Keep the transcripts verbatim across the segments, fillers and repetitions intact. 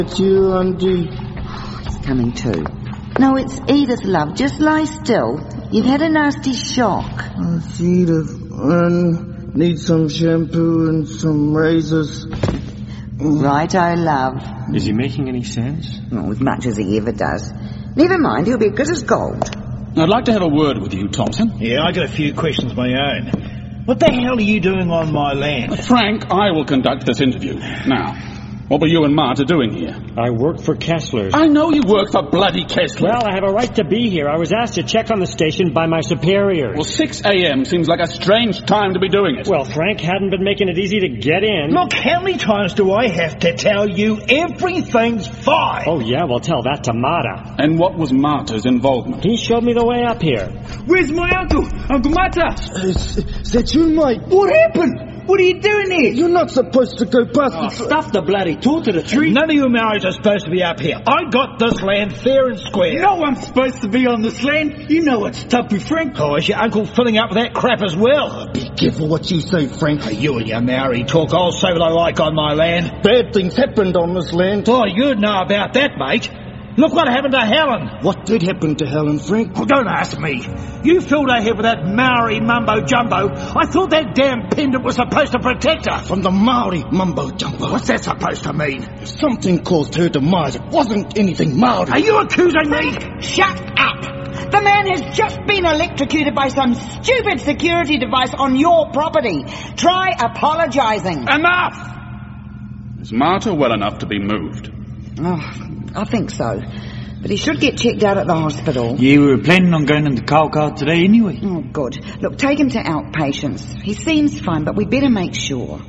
It's you, Auntie. He's coming to. No, it's Edith, love. Just lie still. You've had a nasty shock. Oh, Edith, I need some shampoo and some razors. Righto, love. Is he making any sense? Not as much as he ever does. Never mind, he'll be good as gold. I'd like to have a word with you, Thompson. Yeah, I got a few questions of my own. What the hell are you doing on my land? Frank, I will conduct this interview. Now, what were you and Marta doing here? I work for Kessler's. I know you work for bloody Kessler. Well, I have a right to be here. I was asked to check on the station by my superiors. Well, six a.m. seems like a strange time to be doing it. Well, Frank hadn't been making it easy to get in. Look, how many times do I have to tell you everything's fine? Oh, yeah, well, tell that to Marta. And what was Marta's involvement? He showed me the way up here. Where's my uncle? Uncle Marta? Is, is that you, mate? What happened? What are you doing here? You're not supposed to go past Oh, this... stuff the bloody tool to the tree. None of you Maoris are supposed to be up here. I got this land fair and square. No one's supposed to be on this land. You know it's Tuppy Frank. Oh, is your uncle filling up with that crap as well? Be careful what you say, Frank. Oh, you and your Maori talk. I'll say what I like on my land. Bad things happened on this land. Oh, you'd know about that, mate. Look what happened to Helen. What did happen to Helen, Frank? Oh, don't ask me. You filled her head with that Maori mumbo-jumbo. I thought that damn pendant was supposed to protect her. From the Maori mumbo-jumbo. What's that supposed to mean? Something caused her demise. It wasn't anything Maori. Are you accusing me? Shut up! The man has just been electrocuted by some stupid security device on your property. Try apologising. Enough! Is Marta well enough to be moved? Oh, I think so. But he should get checked out at the hospital. Yeah, we were planning on going into Kalkar today anyway. Oh, good. Look, take him to outpatients. He seems fine, but we better make sure.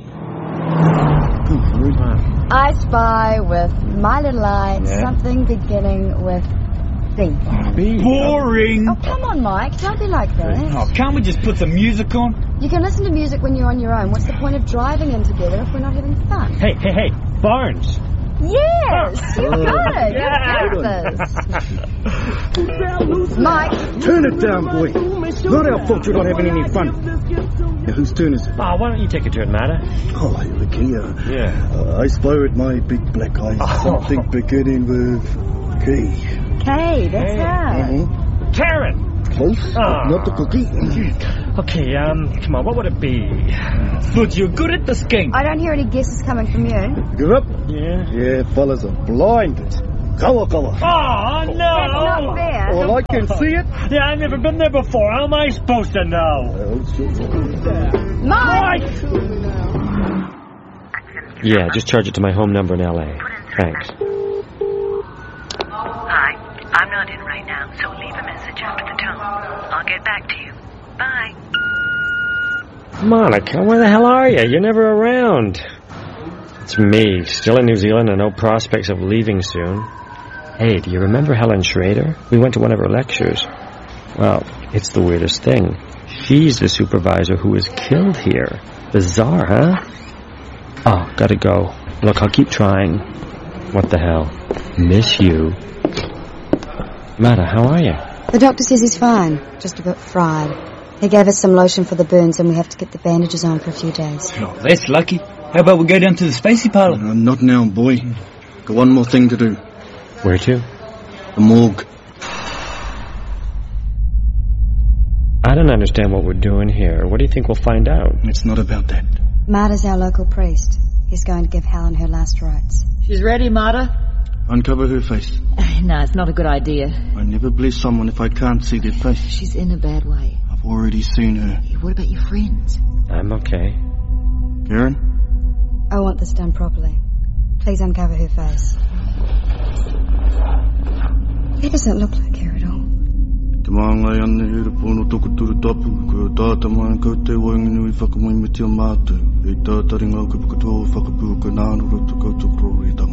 I spy with my little eye Yeah. something beginning with B. Boring. Oh, come on, Mike. Don't be like that. Oh, can't we just put some music on? You can listen to music when you're on your own. What's the point of driving in together if we're not having fun? Hey, hey, hey, Barnes. Yes, you got it. Yeah. You got this. Mike. Turn it down, boy. Not our fault you're not having any fun. Now, whose turn is it? Ah, why don't you take a turn, Marta? Oh, look here. Yeah. Uh, I spy with my big black eyes. Oh. Something beginning with K. Kay, that's Mm-hmm. her. Karen! Close, Oh. but not the cookie. Okay, um, come on, what would it be? But you're good at the skink. I don't hear any guesses coming from you. Give up? Yeah? Yeah, fellas are blinded. Kawa kawa. Oh, no! That's not fair. Well, I can see it. Yeah, I've never been there before. How am I supposed to know? Well, sure. Mike! Yeah, just charge it to my home number in L A. Thanks. Hi, I'm not in right now, so leave a message after the tone. I'll get back to you. Bye. Monica, where the hell are you? You're never around. It's me, still in New Zealand and no prospects of leaving soon. Hey, do you remember Helen Schrader? We went to one of her lectures. Well, it's the weirdest thing. She's the supervisor who was killed here. Bizarre, huh? Oh, gotta go. Look, I'll keep trying. What the hell? Miss you. Mata, how are you? The doctor says he's fine, just a bit fried. He gave us some lotion for the burns and we have to get the bandages on for a few days. Oh, that's lucky. How about we go down to the Spacey Parlour? Uh, not now, boy. Got one more thing to do. Where to? The morgue. I don't understand what we're doing here. What do you think we'll find out? It's not about that. Marta's our local priest. He's going to give Helen her last rites. She's ready, Marta? Uncover her face. No, it's not a good idea. I never bless someone if I can't see their face. She's in a bad way. I've already seen her. What about your friends? I'm okay. Karen? I want this done properly. Please uncover her face. He doesn't look like her at all. Te maangai ane he rapono toku turu tapu. Ko tāta mai ko te wainga nui whakamai me te o mātou. E tātari ngau ka pukatua whakapuka nānu roto koutou kro e tama.